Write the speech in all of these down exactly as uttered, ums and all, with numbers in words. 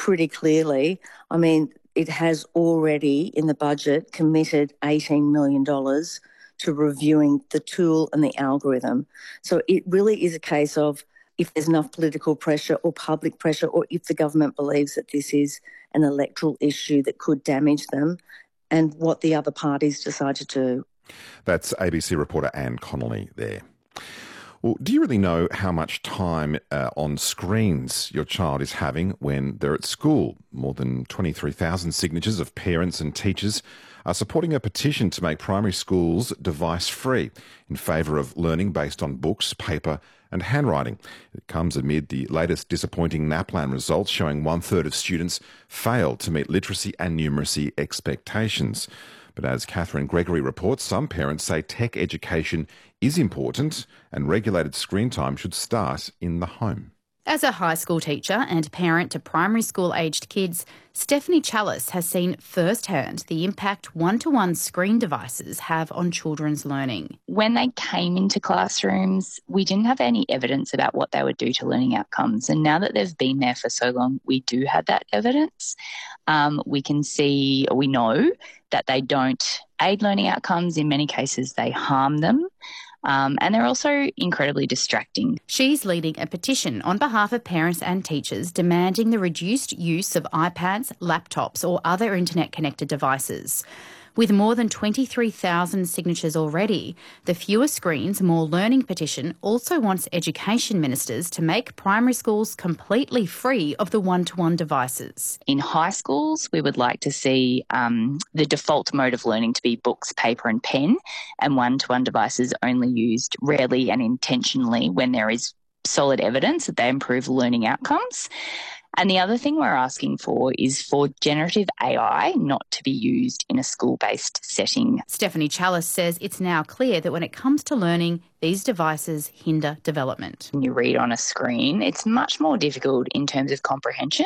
pretty clearly. I mean, it has already, in the budget, committed eighteen million dollars to reviewing the tool and the algorithm. So it really is a case of if there's enough political pressure or public pressure, or if the government believes that this is an electoral issue that could damage them, and what the other parties decide to do. That's A B C reporter Anne Connolly there. Well, do you really know how much time uh, on screens your child is having when they're at school? More than twenty-three thousand signatures of parents and teachers are supporting a petition to make primary schools device-free in favour of learning based on books, paper and handwriting. It comes amid the latest disappointing NAPLAN results showing one-third of students failed to meet literacy and numeracy expectations. But as Catherine Gregory reports, some parents say tech education is important and regulated screen time should start in the home. As a high school teacher and parent to primary school-aged kids, Stephanie Chalice has seen firsthand the impact one-to-one screen devices have on children's learning. When they came into classrooms, we didn't have any evidence about what they would do to learning outcomes. And now that they've been there for so long, we do have that evidence. Um, we can see, or we know that they don't aid learning outcomes. In many cases, they harm them. Um, and they're also incredibly distracting. She's leading a petition on behalf of parents and teachers demanding the reduced use of iPads, laptops or other internet-connected devices. With more than twenty-three thousand signatures already, the Fewer Screens, More Learning petition also wants education ministers to make primary schools completely free of the one-to-one devices. In high schools, we would like to see um, the default mode of learning to be books, paper and pen, and one-to-one devices only used rarely and intentionally when there is solid evidence that they improve learning outcomes. And the other thing we're asking for is for generative A I not to be used in a school-based setting. Stephanie Chalice says it's now clear that when it comes to learning, these devices hinder development. When you read on a screen, it's much more difficult in terms of comprehension.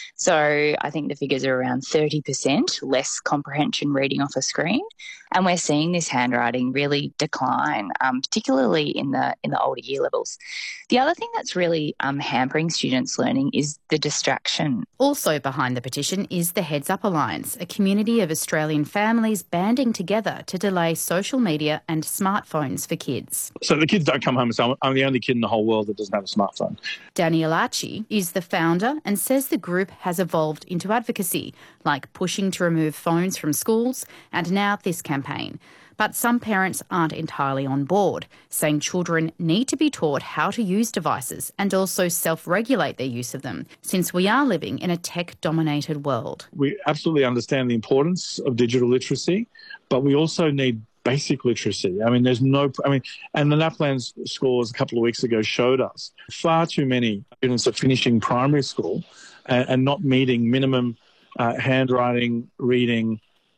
So I think the figures are around thirty percent less comprehension reading off a screen. And we're seeing this handwriting really decline, um, particularly in the in the older year levels. The other thing that's really um, hampering students' learning is the distraction. Also behind the petition is the Heads Up Alliance, a community of Australian families banding together to delay social media and smartphones for kids. So the kids don't come home and say, I'm the only kid in the whole world that doesn't have a smartphone. Daniel Archie is the founder and says the group has evolved into advocacy, like pushing to remove phones from schools and now this campaign. But some parents aren't entirely on board, saying children need to be taught how to use devices and also self-regulate their use of them, since we are living in a tech-dominated world. We absolutely understand the importance of digital literacy, but we also need basic literacy. I mean, there's no, I mean, and the NAPLAN scores a couple of weeks ago showed us far too many students are finishing primary school and, and not meeting minimum uh, handwriting, reading,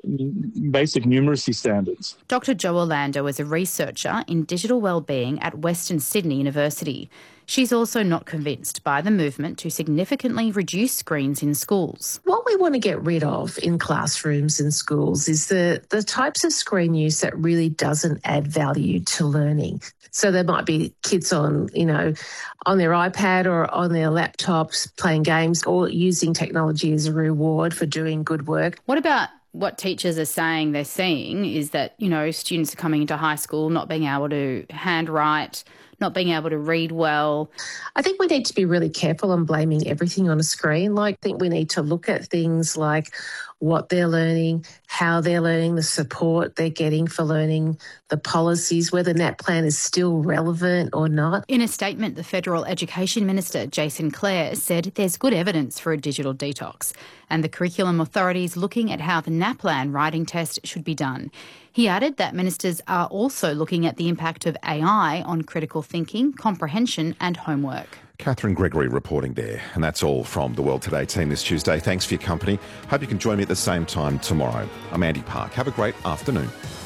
basic numeracy standards. Doctor Jo Orlando is a researcher in digital wellbeing at Western Sydney University. She's also not convinced by the movement to significantly reduce screens in schools. What we want to get rid of in classrooms and schools is the, the types of screen use that really doesn't add value to learning. So there might be kids on, you know, on their iPad or on their laptops playing games or using technology as a reward for doing good work. What about what teachers are saying they're seeing is that, you know, students are coming into high school not being able to handwrite, not being able to read well. I think we need to be really careful on blaming everything on a screen. Like, I think we need to look at things like what they're learning, how they're learning, the support they're getting for learning, the policies, whether NAPLAN is still relevant or not. In a statement, the Federal Education Minister, Jason Clare, said there's good evidence for a digital detox, and the Curriculum Authority is looking at how the NAPLAN writing test should be done. He added that ministers are also looking at the impact of A I on critical thinking, comprehension and homework. Catherine Gregory reporting there. And that's all from the World Today team this Tuesday. Thanks for your company. Hope you can join me at the same time tomorrow. I'm Andy Park. Have a great afternoon.